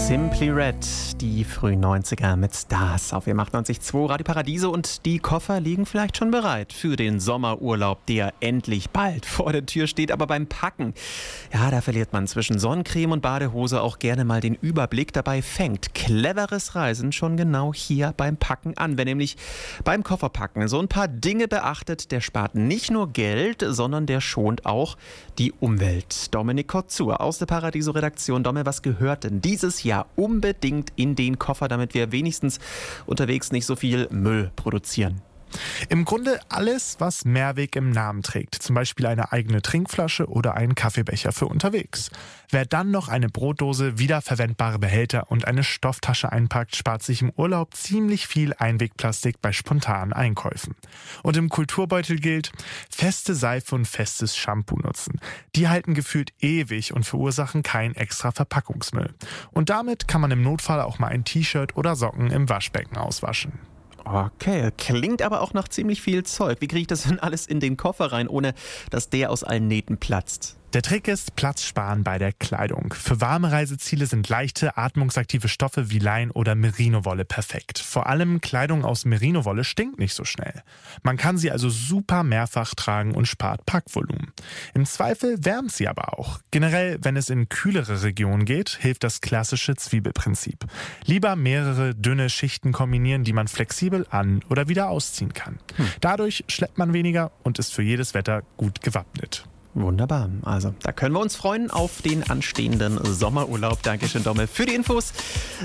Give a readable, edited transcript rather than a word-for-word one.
Simply Red, die frühen 90er mit Stars auf WM 98.2 Radio Paradiso, und die Koffer liegen vielleicht schon bereit für den Sommerurlaub, der endlich bald vor der Tür steht. Aber beim Packen, ja, da verliert man zwischen Sonnencreme und Badehose auch gerne mal den Überblick. Dabei fängt cleveres Reisen schon genau hier beim Packen an. Wer nämlich beim Kofferpacken so ein paar Dinge beachtet, der spart nicht nur Geld, sondern der schont auch die Umwelt. Dominik Kotzur aus der Paradiso-Redaktion. Domme, was gehört denn dieses Jahr unbedingt in den Koffer, damit wir wenigstens unterwegs nicht so viel Müll produzieren? Im Grunde alles, was Mehrweg im Namen trägt. Zum Beispiel eine eigene Trinkflasche oder einen Kaffeebecher für unterwegs. Wer dann noch eine Brotdose, wiederverwendbare Behälter und eine Stofftasche einpackt, spart sich im Urlaub ziemlich viel Einwegplastik bei spontanen Einkäufen. Und im Kulturbeutel gilt, feste Seife und festes Shampoo nutzen. Die halten gefühlt ewig und verursachen keinen extra Verpackungsmüll. Und damit kann man im Notfall auch mal ein T-Shirt oder Socken im Waschbecken auswaschen. Okay, klingt aber auch nach ziemlich viel Zeug. Wie kriege ich das denn alles in den Koffer rein, ohne dass der aus allen Nähten platzt? Der Trick ist, Platz sparen bei der Kleidung. Für warme Reiseziele sind leichte, atmungsaktive Stoffe wie Lein oder Merino-Wolle perfekt. Vor allem Kleidung aus Merino-Wolle stinkt nicht so schnell. Man kann sie also super mehrfach tragen und spart Packvolumen. Im Zweifel wärmt sie aber auch. Generell, wenn es in kühlere Regionen geht, hilft das klassische Zwiebelprinzip. Lieber mehrere dünne Schichten kombinieren, die man flexibel an- oder wieder ausziehen kann. Dadurch schleppt man weniger und ist für jedes Wetter gut gewappnet. Wunderbar. Also, da können wir uns freuen auf den anstehenden Sommerurlaub. Dankeschön, Dommel, für die Infos.